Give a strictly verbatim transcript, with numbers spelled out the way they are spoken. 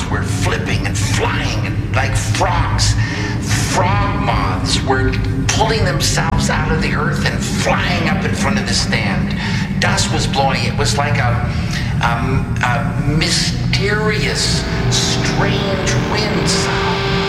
moths were flipping and flying and like frogs. Frog moths were pulling themselves out of the earth and flying up in front of the stand. Dust was blowing. It was like a, um, a mysterious, strange wind sound.